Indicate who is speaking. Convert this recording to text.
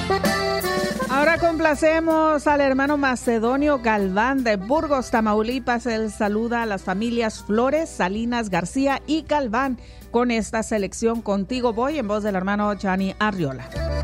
Speaker 1: Ahora complacemos al hermano Macedonio Galván de Burgos, Tamaulipas. Él saluda a las familias Flores, Salinas, García y Galván con esta selección Contigo Voy en voz del hermano Johnny Arriola.